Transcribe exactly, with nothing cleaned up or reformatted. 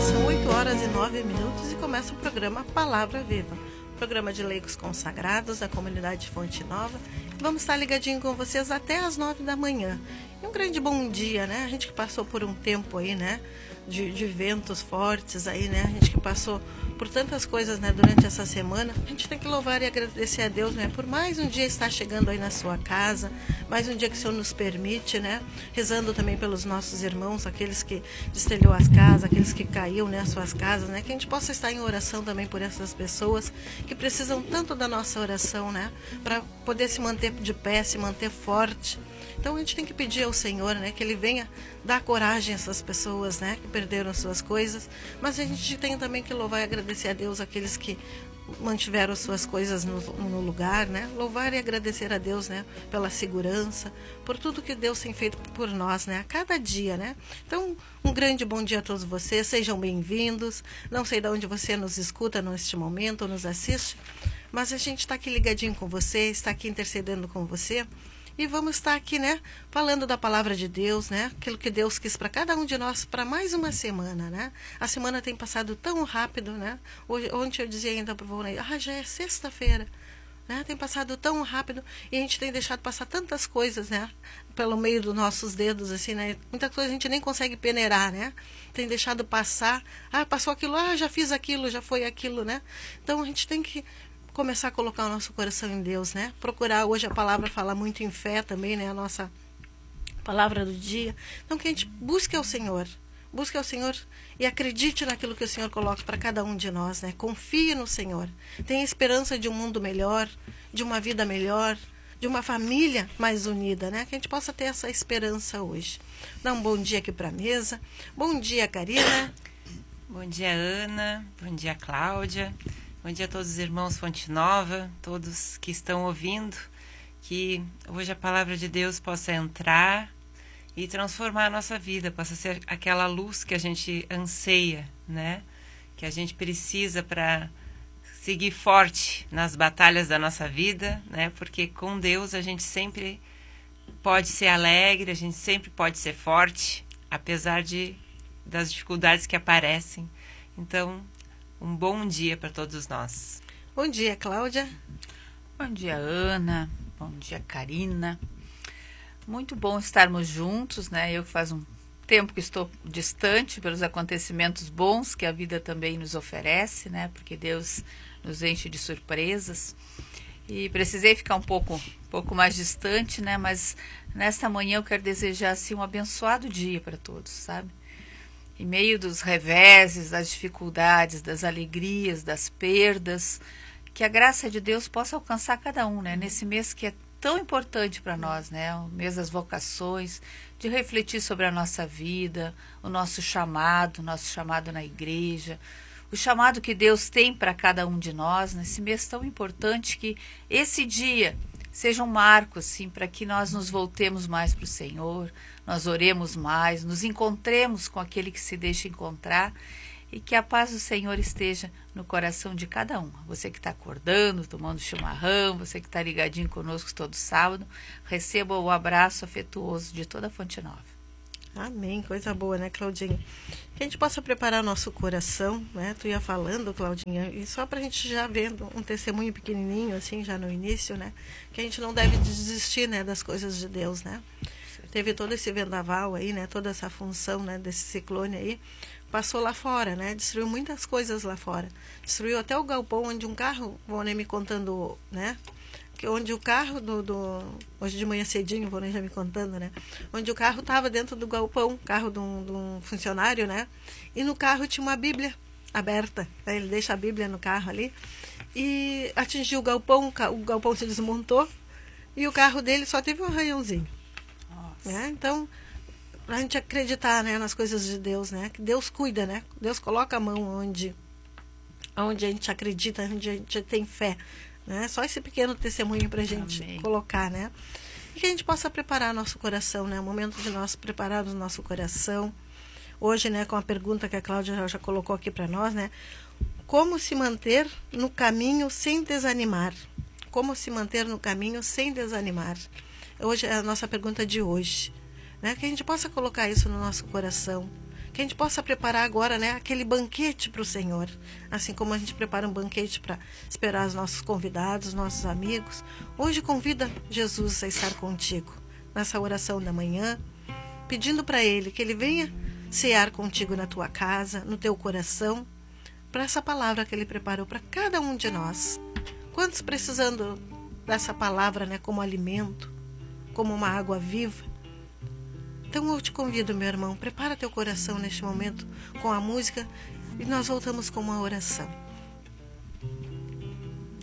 São oito horas e nove minutos e começa o programa Palavra Viva, programa de leigos consagrados da comunidade Fonte Nova. Vamos estar ligadinho com vocês até as nove da manhã. E um grande bom dia, né? A gente que passou por um tempo aí, né? De, de ventos fortes aí, né? A gente que passou por tantas coisas, né? Durante essa semana, a gente tem que louvar e agradecer a Deus, né? Por mais um dia estar chegando aí na sua casa, mais um dia que o Senhor nos permite, né? Rezando também pelos nossos irmãos, aqueles que destelhou as casas, aqueles que caiu, né? As suas casas, né? Que a gente possa estar em oração também por essas pessoas que precisam tanto da nossa oração, né? Para poder se manter de pé, se manter forte. Então a gente tem que pedir ao Senhor, né, que Ele venha dar coragem a essas pessoas, né, que perderam as suas coisas, mas a gente tem também que louvar e agradecer a Deus aqueles que mantiveram suas coisas no, no lugar, né, louvar e agradecer a Deus, né, pela segurança, por tudo que Deus tem feito por nós, né, a cada dia, né. Então, um grande bom dia a todos vocês, sejam bem-vindos. Não sei de onde você nos escuta neste momento, ou nos assiste, mas a gente está aqui ligadinho com você, está aqui intercedendo com você. E vamos estar aqui, né, falando da palavra de Deus, né, aquilo que Deus quis para cada um de nós para mais uma semana, né. A semana tem passado tão rápido, né. Hoje, ontem eu dizia ainda para o Volney, ah, já é sexta-feira, né, tem passado tão rápido e a gente tem deixado passar tantas coisas, né, pelo meio dos nossos dedos, assim, né. Muita coisa a gente nem consegue peneirar, né. Tem deixado passar, ah, passou aquilo, ah, já fiz aquilo, já foi aquilo, né. Então a gente tem que começar a colocar o nosso coração em Deus, né? Procurar, hoje a palavra fala muito em fé também, né? A nossa palavra do dia. Então que a gente busque ao Senhor, busque ao Senhor e acredite naquilo que o Senhor coloca para cada um de nós, né? Confie no Senhor. Tenha esperança de um mundo melhor, de uma vida melhor, de uma família mais unida, né? Que a gente possa ter essa esperança hoje. Dá um bom dia aqui para a mesa. Bom dia, Karina. Bom dia, Ana. Bom dia, Cláudia. Bom dia a todos os irmãos Fonte Nova, todos que estão ouvindo, que hoje a palavra de Deus possa entrar e transformar a nossa vida, possa ser aquela luz que a gente anseia, né? Que a gente precisa para seguir forte nas batalhas da nossa vida, né? Porque com Deus a gente sempre pode ser alegre, a gente sempre pode ser forte, apesar de, das dificuldades que aparecem. Então, um bom dia para todos nós. Bom dia, Cláudia. Bom dia, Ana. Bom dia, Karina. Muito bom estarmos juntos, né? Eu que faz um tempo que estou distante pelos acontecimentos bons que a vida também nos oferece, né? Porque Deus nos enche de surpresas. E precisei ficar um pouco, um pouco mais distante, né? Mas nesta manhã eu quero desejar assim, um abençoado dia para todos, sabe? Em meio dos reveses, das dificuldades, das alegrias, das perdas, que a graça de Deus possa alcançar cada um, né? Nesse mês que é tão importante para nós, né? O mês das vocações, de refletir sobre a nossa vida, o nosso chamado, o nosso chamado na igreja, o chamado que Deus tem para cada um de nós, nesse mês tão importante, que esse dia seja um marco, assim, para que nós nos voltemos mais para o Senhor, nós oremos mais, nos encontremos com aquele que se deixa encontrar e que a paz do Senhor esteja no coração de cada um. Você que está acordando, tomando chimarrão, você que está ligadinho conosco todo sábado, receba o abraço afetuoso de toda a Fonte Nova. Amém, coisa boa, né, Claudinha? Que a gente possa preparar nosso coração, né? Tu ia falando, Claudinha, e só pra gente já ver um testemunho pequenininho, assim, já no início, né? Que a gente não deve desistir, né, das coisas de Deus, né? Teve todo esse vendaval aí, né? Toda essa função, né, desse ciclone aí, passou lá fora, né? Destruiu muitas coisas lá fora. Destruiu até o galpão onde um carro, vou nem me contando, né? Que onde o carro do, do... Hoje de manhã cedinho, vou nem já me contando, né? Onde o carro estava dentro do galpão, carro de um, de um funcionário, né? E no carro tinha uma Bíblia aberta, né? Ele deixa a Bíblia no carro ali. E atingiu o galpão, o galpão se desmontou e o carro dele só teve um arranhãozinho. Né? Então, a gente acreditar, né, nas coisas de Deus, né? Que Deus cuida, né? Deus coloca a mão onde, onde a gente acredita, onde a gente tem fé. Né? Só esse pequeno testemunho para a gente Amém. Colocar, né? E que a gente possa preparar nosso coração, né? O momento de nós prepararmos nosso coração. Hoje, né, com a pergunta que a Cláudia já, já colocou aqui para nós, né? Como se manter no caminho sem desanimar? Como se manter no caminho sem desanimar? Hoje é a nossa pergunta de hoje, né? Que a gente possa colocar isso no nosso coração, Que a gente possa preparar agora, né, aquele banquete para o Senhor. Assim como a gente prepara um banquete para esperar os nossos convidados, os nossos amigos. Hoje convida Jesus a estar contigo nessa oração da manhã, pedindo para Ele que Ele venha cear contigo na tua casa, no teu coração, para essa palavra que Ele preparou para cada um de nós. Quantos precisando dessa palavra, né, como alimento, como uma água viva? Então eu te convido, meu irmão, prepara teu coração neste momento com a música e nós voltamos com uma oração.